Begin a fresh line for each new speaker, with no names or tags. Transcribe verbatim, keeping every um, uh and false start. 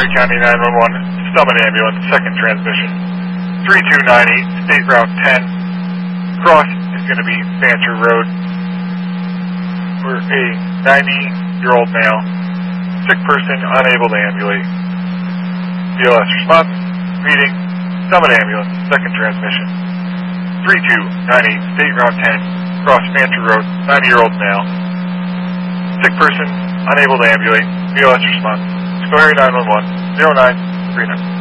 Erie County nine one one, Summit Ambulance, second transmission. three two nine eight, State Route ten. Cross is going to be Fancher Road. We're a ninety-year-old male, sick person, unable to ambulate. B L S response, reading, Summit Ambulance, second transmission. three two nine eight, State Route ten, cross Fancher Road, ninety-year-old male, sick person, unable to ambulate. B L S response, Square nine one one, zero nine three nine.